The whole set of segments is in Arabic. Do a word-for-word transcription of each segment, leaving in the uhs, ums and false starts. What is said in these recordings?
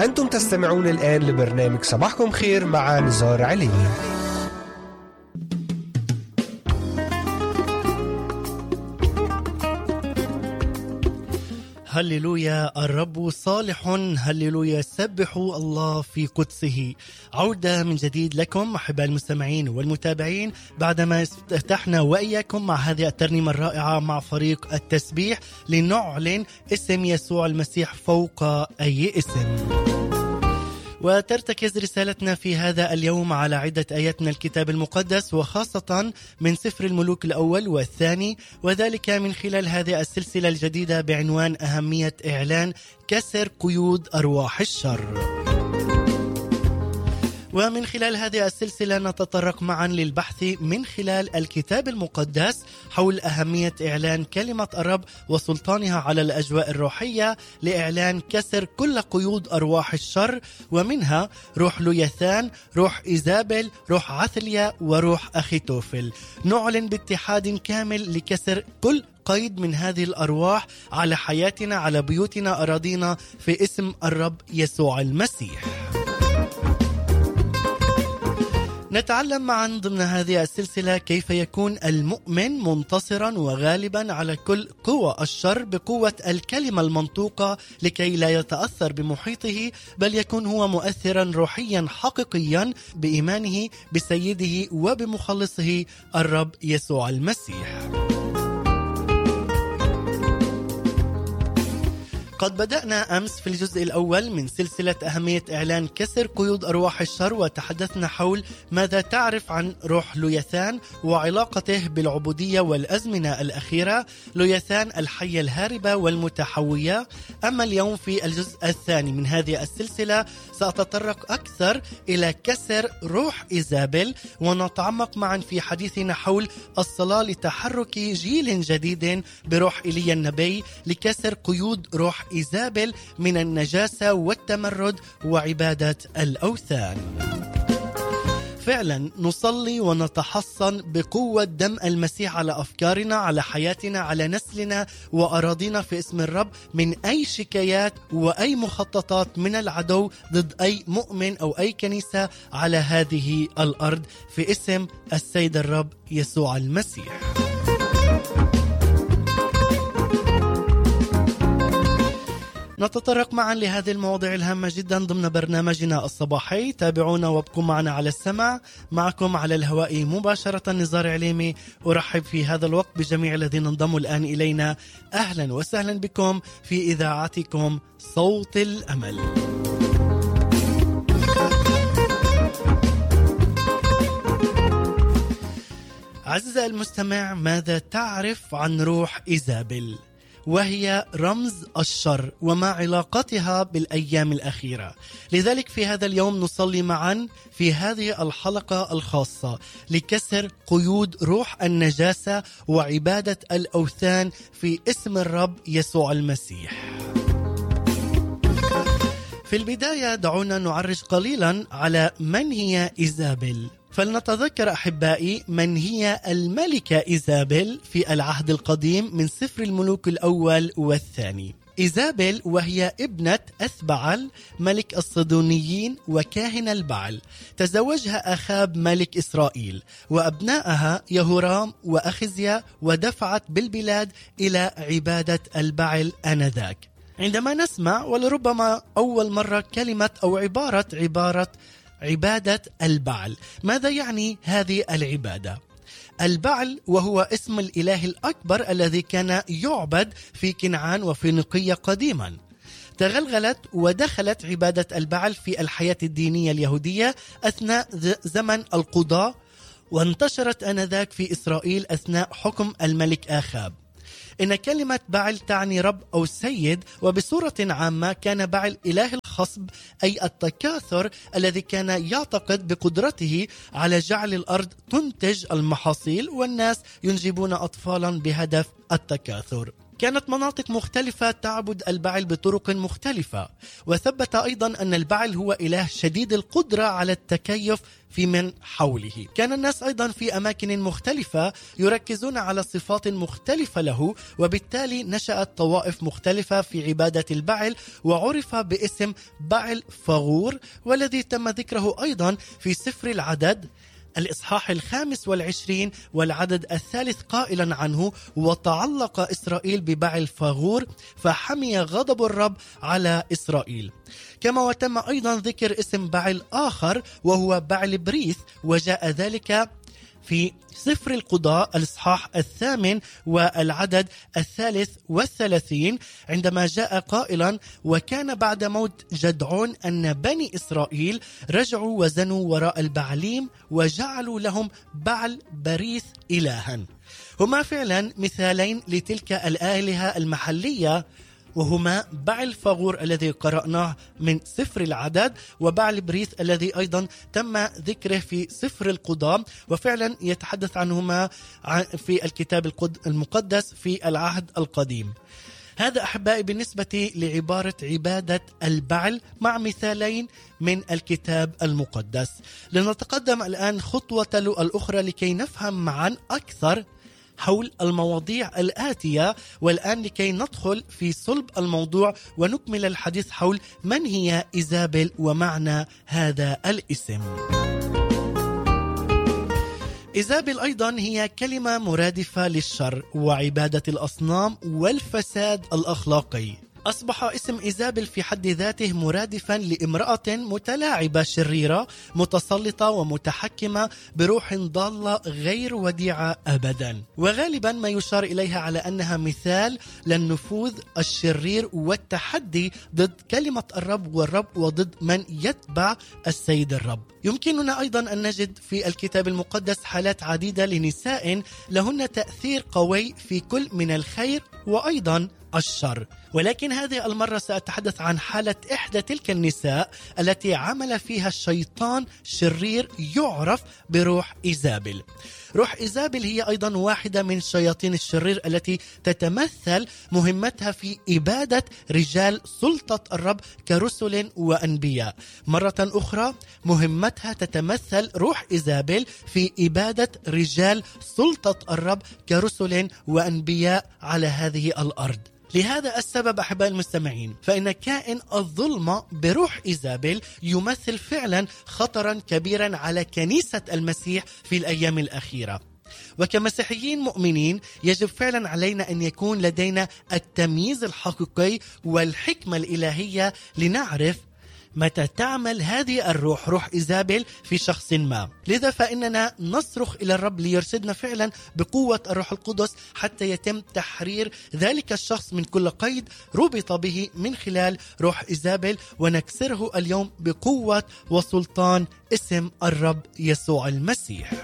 أنتم تستمعون الآن لبرنامج صباحكم خير مع نزار عليني. هللويا، الرب صالح، هللويا، سبحوا الله في قدسه. عودة من جديد لكم أحباء المستمعين والمتابعين بعدما افتتحنا وإياكم مع هذه الترنيمة الرائعة مع فريق التسبيح لنعلن اسم يسوع المسيح فوق أي اسم. وترتكز رسالتنا في هذا اليوم على عدة آيات من الكتاب المقدس، وخاصة من سفر الملوك الأول والثاني، وذلك من خلال هذه السلسلة الجديدة بعنوان أهمية إعلان كسر قيود أرواح الشر. ومن خلال هذه السلسلة نتطرق معا للبحث من خلال الكتاب المقدس حول أهمية إعلان كلمة الرب وسلطانها على الأجواء الروحية لإعلان كسر كل قيود أرواح الشر، ومنها روح لويثان، روح إيزابل، روح عثليا، وروح أخيتوفل. نعلن باتحاد كامل لكسر كل قيد من هذه الأرواح على حياتنا، على بيوتنا، أراضينا، في اسم الرب يسوع المسيح. نتعلم معا ضمن هذه السلسلة كيف يكون المؤمن منتصرا وغالبا على كل قوى الشر بقوة الكلمة المنطوقة، لكي لا يتأثر بمحيطه بل يكون هو مؤثرا روحيا حقيقيا بإيمانه بسيده وبمخلصه الرب يسوع المسيح. قد بدأنا أمس في الجزء الأول من سلسلة أهمية إعلان كسر قيود أرواح الشر، وتحدثنا حول ماذا تعرف عن روح لويثان وعلاقته بالعبودية والأزمنة الأخيرة، لويثان الحية الهاربة والمتحوية. أما اليوم في الجزء الثاني من هذه السلسلة سأتطرق أكثر إلى كسر روح إيزابل، ونتعمق معا في حديثنا حول الصلاة لتحرك جيل جديد بروح إيليا النبي لكسر قيود روح إيزابل من النجاسة والتمرد وعبادة الأوثان. فعلا نصلي ونتحصن بقوة دم المسيح على أفكارنا، على حياتنا، على نسلنا وأراضينا في اسم الرب من أي شكايات وأي مخططات من العدو ضد أي مؤمن أو أي كنيسة على هذه الأرض في اسم السيد الرب يسوع المسيح. نتطرق معا لهذه المواضيع الهامة جدا ضمن برنامجنا الصباحي. تابعونا وابقوا معنا على السمع. معكم على الهواء مباشرة نزار عليمي. أرحب في هذا الوقت بجميع الذين انضموا الآن إلينا. أهلا وسهلا بكم في إذاعتكم صوت الأمل. عزيزي المستمع، ماذا تعرف عن روح إيزابل؟ وهي رمز الشر وما علاقتها بالأيام الأخيرة. لذلك في هذا اليوم نصلي معا في هذه الحلقة الخاصة لكسر قيود روح النجاسة وعبادة الأوثان في اسم الرب يسوع المسيح. في البداية دعونا نعرج قليلا على من هي إيزابل. فلنتذكر أحبائي من هي الملكة إيزابل في العهد القديم من سفر الملوك الأول والثاني. إيزابل وهي ابنة أثبعل ملك الصدونيين وكاهن البعل، تزوجها أخاب ملك إسرائيل، وأبنائها يهورام وأخزيا، ودفعت بالبلاد إلى عبادة البعل آنذاك. عندما نسمع ولربما أول مرة كلمة أو عبارة عبارة عبادة البعل، ماذا يعني هذه العبادة؟ البعل وهو اسم الإله الأكبر الذي كان يعبد في كنعان وفي نقية قديما. تغلغلت ودخلت عبادة البعل في الحياة الدينية اليهودية أثناء زمن القضاء، وانتشرت آنذاك في إسرائيل أثناء حكم الملك آخاب. إن كلمة بعل تعني رب أو سيد، وبصورة عامة كان بعل إله الخصب، أي التكاثر الذي كان يعتقد بقدرته على جعل الأرض تنتج المحاصيل والناس ينجبون أطفالا بهدف التكاثر. كانت مناطق مختلفة تعبد البعل بطرق مختلفة، وثبت أيضا أن البعل هو إله شديد القدرة على التكيف في من حوله. كان الناس أيضا في أماكن مختلفة يركزون على صفات مختلفة له، وبالتالي نشأت طوائف مختلفة في عبادة البعل، وعرف باسم بعل فغور، والذي تم ذكره أيضا في سفر العدد الإصحاح الخامس والعشرين والعدد الثالث قائلا عنه: وتعلق إسرائيل ببعل فغور فحمي غضب الرب على إسرائيل. كما وتم أيضا ذكر اسم بعل آخر وهو بعل بريث، وجاء ذلك في سفر القضاء الإصحاح الثامن والعدد الثالث والثلاثين، عندما جاء قائلا: وكان بعد موت جدعون أن بني إسرائيل رجعوا وزنوا وراء البعليم وجعلوا لهم بعل بريث إلها. هما فعلا مثالين لتلك الآلهة المحلية، وهما بعل فغور الذي قرأناه من سفر العدد، وبعل بريث الذي أيضا تم ذكره في سفر القضاء، وفعلا يتحدث عنهما في الكتاب المقدس في العهد القديم. هذا أحبائي بالنسبة لعبارة عبادة البعل مع مثالين من الكتاب المقدس. لنتقدم الآن خطوة الأخرى لكي نفهم معا أكثر حول المواضيع الآتية، والآن لكي ندخل في صلب الموضوع ونكمل الحديث حول من هي إيزابل ومعنى هذا الاسم. إيزابل أيضا هي كلمة مرادفة للشر وعبادة الأصنام والفساد الأخلاقي. أصبح اسم إيزابل في حد ذاته مرادفا لامرأة متلاعبة شريرة متسلطة ومتحكمة بروح ضالة غير وديعة أبدا، وغالبا ما يشار إليها على أنها مثال للنفوذ الشرير والتحدي ضد كلمة الرب والرب وضد من يتبع السيد الرب. يمكننا أيضا أن نجد في الكتاب المقدس حالات عديدة لنساء لهن تأثير قوي في كل من الخير وأيضا الشر، ولكن هذه المرة سأتحدث عن حالة إحدى تلك النساء التي عمل فيها الشيطان شرير يعرف بروح إيزابل. روح إيزابل هي أيضا واحدة من شياطين الشرير التي تتمثل مهمتها في إبادة رجال سلطة الرب كرسل وأنبياء. مرة أخرى مهمتها تتمثل روح إيزابل في إبادة رجال سلطة الرب كرسل وأنبياء على هذه الأرض. لهذا السبب أحباء المستمعين، فإن كائن الظلمة بروح إيزابل يمثل فعلا خطرا كبيرا على كنيسة المسيح في الأيام الأخيرة. وكمسيحيين مؤمنين يجب فعلا علينا أن يكون لدينا التمييز الحقيقي والحكمة الإلهية لنعرف متى تعمل هذه الروح روح إيزابل في شخص ما. لذا فإننا نصرخ إلى الرب ليرشدنا فعلا بقوة الروح القدس حتى يتم تحرير ذلك الشخص من كل قيد ربط به من خلال روح إيزابل، ونكسره اليوم بقوة وسلطان اسم الرب يسوع المسيح.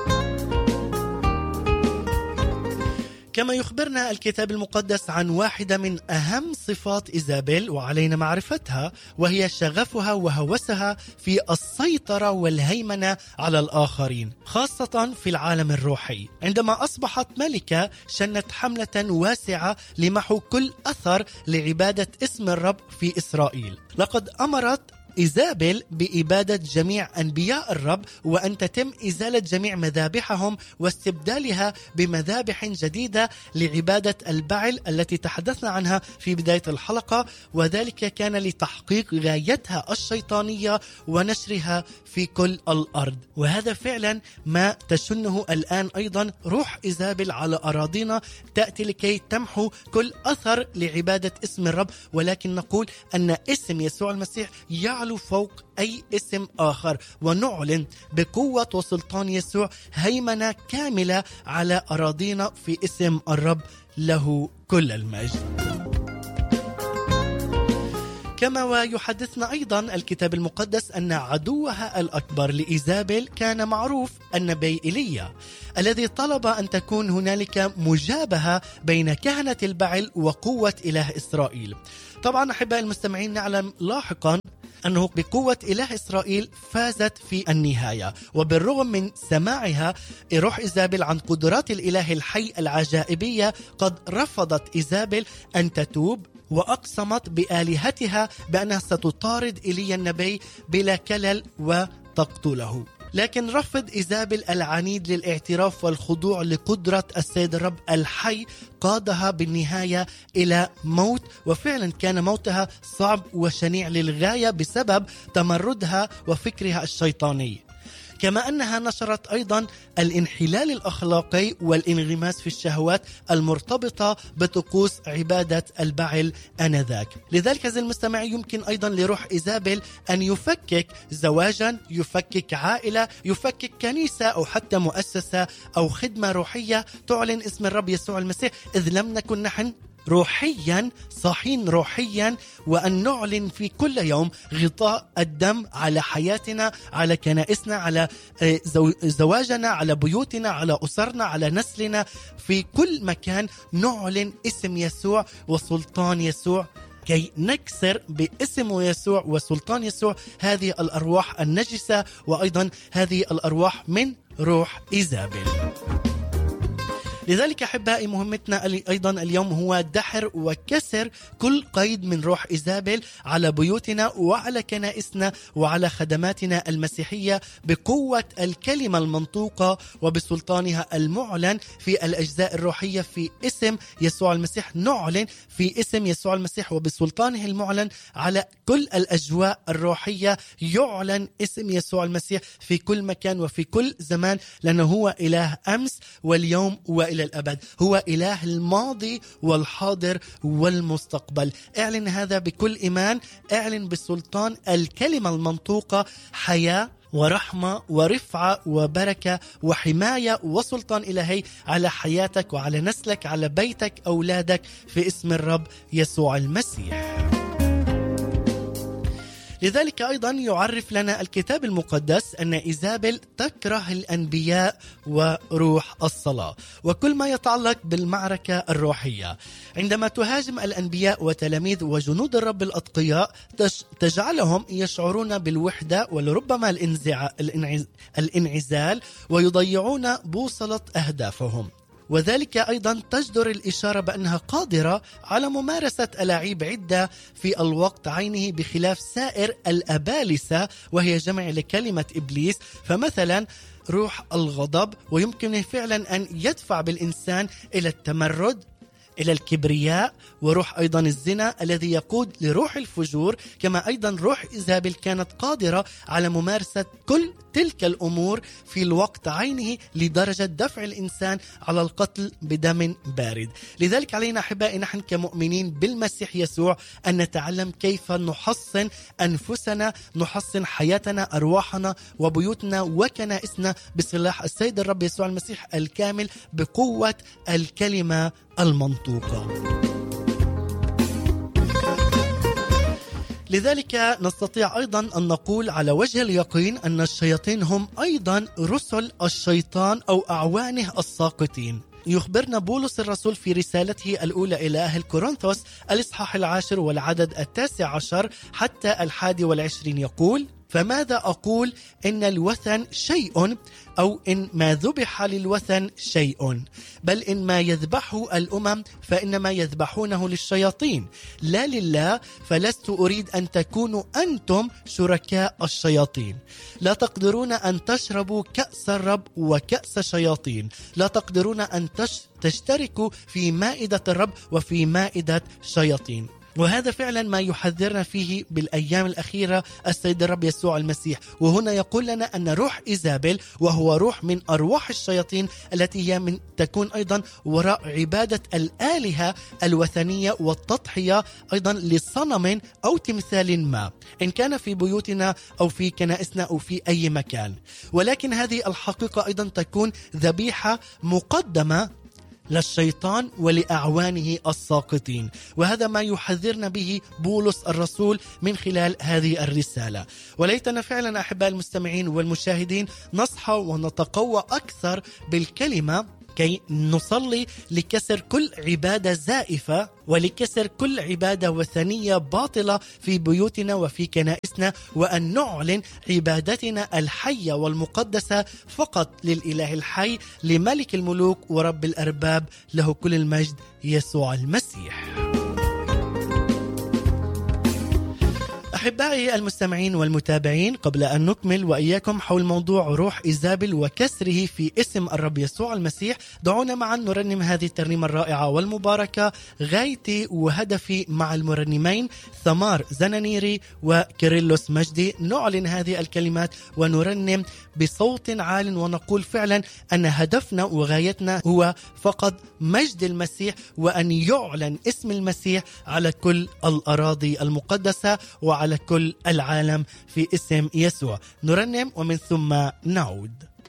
كما يخبرنا الكتاب المقدس عن واحدة من أهم صفات إيزابل وعلينا معرفتها، وهي شغفها وهوسها في السيطرة والهيمنة على الآخرين، خاصة في العالم الروحي. عندما أصبحت ملكة شنت حملة واسعة لمحو كل أثر لعبادة اسم الرب في إسرائيل. لقد أمرت إيزابل بإبادة جميع أنبياء الرب، وأن تتم إزالة جميع مذابحهم واستبدالها بمذابح جديدة لعبادة البعل التي تحدثنا عنها في بداية الحلقة، وذلك كان لتحقيق غايتها الشيطانية ونشرها في كل الأرض. وهذا فعلا ما تشنه الآن أيضا روح إيزابل على أراضينا، تأتي لكي تمحو كل أثر لعبادة اسم الرب، ولكن نقول أن اسم يسوع المسيح يعلو فوق أي اسم آخر، ونعلن بقوة وسلطان يسوع هيمنة كاملة على أراضينا في اسم الرب، له كل المجد. كما ويحدثنا أيضا الكتاب المقدس أن عدوها الأكبر لإيزابل كان معروف النبي إيليا، الذي طلب أن تكون هنالك مجابهة بين كهنة البعل وقوة إله إسرائيل. طبعا أحباء المستمعين نعلم لاحقا أنه بقوة إله إسرائيل فازت في النهاية، وبالرغم من سماعها روح إيزابل عن قدرات الإله الحي العجائبية قد رفضت إيزابل أن تتوب، وأقسمت بآلهتها بأنها ستطارد إيليا النبي بلا كلل وتقتله. لكن رفض إيزابل العنيد للاعتراف والخضوع لقدرة السيد الرب الحي قادها بالنهاية إلى موت، وفعلا كان موتها صعب وشنيع للغاية بسبب تمردها وفكرها الشيطاني. كما أنها نشرت أيضا الانحلال الأخلاقي والانغماس في الشهوات المرتبطة بطقوس عبادة البعل آنذاك. لذلك عزيزي المستمع يمكن أيضا لروح إيزابل أن يفكك زواجا، يفكك عائلة، يفكك كنيسة أو حتى مؤسسة أو خدمة روحية تعلن اسم الرب يسوع المسيح، إذ لم نكن نحن روحيا صاحين روحيا وأن نعلن في كل يوم غطاء الدم على حياتنا، على كنائسنا، على زواجنا، على بيوتنا، على أسرنا، على نسلنا، في كل مكان نعلن اسم يسوع وسلطان يسوع كي نكسر باسم يسوع وسلطان يسوع هذه الأرواح النجسة وأيضا هذه الأرواح من روح إيزابل. لذلك أحبائي مهمتنا أيضا اليوم هو دحر وكسر كل قيد من روح إيزابل على بيوتنا وعلى كنائسنا وعلى خدماتنا المسيحية بقوة الكلمة المنطوقة وبسلطانها المعلن في الأجزاء الروحية في اسم يسوع المسيح. نعلن في اسم يسوع المسيح وبسلطانه المعلن على كل الأجواء الروحية، يعلن اسم يسوع المسيح في كل مكان وفي كل زمان، لأنه هو إله أمس واليوم وإلى الأبد، هو إله الماضي والحاضر والمستقبل. اعلن هذا بكل إيمان، اعلن بسلطان الكلمة المنطوقة حياة ورحمة ورفعة وبركة وحماية وسلطان إلهي على حياتك وعلى نسلك، على بيتك، أولادك، في اسم الرب يسوع المسيح. لذلك أيضا يعرف لنا الكتاب المقدس أن إيزابل تكره الأنبياء وروح الصلاة وكل ما يتعلق بالمعركة الروحية. عندما تهاجم الأنبياء وتلاميذ وجنود الرب الأتقياء تجعلهم يشعرون بالوحدة ولربما الانعزال ويضيعون بوصلة أهدافهم، وذلك أيضا تجدر الإشارة بأنها قادرة على ممارسة ألاعيب عدة في الوقت عينه بخلاف سائر الأبالسة وهي جمع لكلمة إبليس. فمثلا روح الغضب، ويمكن فعلا أن يدفع بالإنسان إلى التمرد، إلى الكبرياء، وروح أيضا الزنا الذي يقود لروح الفجور. كما أيضا روح إيزابل كانت قادرة على ممارسة كل تلك الأمور في الوقت عينه لدرجة دفع الإنسان على القتل بدم بارد. لذلك علينا أحبائي نحن كمؤمنين بالمسيح يسوع أن نتعلم كيف نحصن أنفسنا، نحصن حياتنا، أرواحنا وبيوتنا وكنائسنا بسلاح السيد الرب يسوع المسيح الكامل بقوة الكلمة المنطوقة. لذلك نستطيع أيضا أن نقول على وجه اليقين أن الشياطين هم أيضا رسل الشيطان أو أعوانه الساقطين. يخبرنا بولس الرسول في رسالته الأولى إلى أهل كورنثوس الإصحاح العاشر والعدد التاسع عشر حتى الحادي والعشرين يقول: فماذا أقول؟ إن الوثن شيء، أو إن ما ذبح للوثن شيء، بل إن ما يذبحه الأمم فإنما يذبحونه للشياطين لا لله، فلست أريد أن تكونوا أنتم شركاء الشياطين. لا تقدرون أن تشربوا كأس الرب وكأس شياطين، لا تقدرون أن تشتركوا في مائدة الرب وفي مائدة شياطين. وهذا فعلا ما يحذرنا فيه بالأيام الأخيرة السيد الرب يسوع المسيح. وهنا يقول لنا أن روح إيزابل وهو روح من أرواح الشياطين التي هي من تكون أيضا وراء عبادة الآلهة الوثنية والتضحية أيضا لصنم أو تمثال ما، إن كان في بيوتنا أو في كنائسنا أو في أي مكان. ولكن هذه الحقيقة أيضا تكون ذبيحة مقدمة للشيطان ولأعوانه الساقطين، وهذا ما يحذرنا به بولس الرسول من خلال هذه الرسالة. وليتنا فعلا أحباء المستمعين والمشاهدين نصحى ونتقوى أكثر بالكلمة كي نصلي لكسر كل عبادة زائفة ولكسر كل عبادة وثنية باطلة في بيوتنا وفي كنائسنا، وأن نعلن عبادتنا الحية والمقدسة فقط للإله الحي، لملك الملوك ورب الأرباب، له كل المجد يسوع المسيح. أحبائي المستمعين والمتابعين، قبل أن نكمل وإياكم حول موضوع روح إيزابل وكسره في اسم الرب يسوع المسيح، دعونا معا نرنم هذه الترنيمة الرائعة والمباركة. غايتي وهدفي مع المرنمين ثمار زنانيري وكيرلس مجدي. نعلن هذه الكلمات ونرنم بصوت عال ونقول فعلا أن هدفنا وغايتنا هو فقط مجد المسيح، وأن يعلن اسم المسيح على كل الأراضي المقدسة وعلى كل العالم في اسم يسوع. نرنم ومن ثم نعود.